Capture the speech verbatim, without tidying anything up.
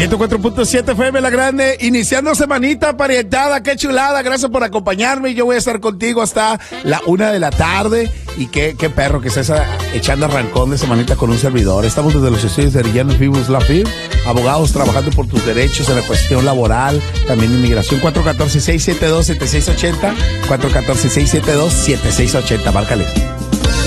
ciento cuatro punto siete F M La Grande, iniciando semanita parientada, qué chulada, gracias por acompañarme. Yo voy a estar contigo hasta la una de la tarde. Y qué, qué perro que estés echando arrancón de semanita con un servidor. Estamos desde los estudios de Arellano Fibus La Fib, abogados trabajando por tus derechos en la cuestión laboral, también inmigración. Cuatro uno cuatro, seis siete dos, siete seis ocho cero, cuatro uno cuatro, seis siete dos, siete seis ocho cero, márcales.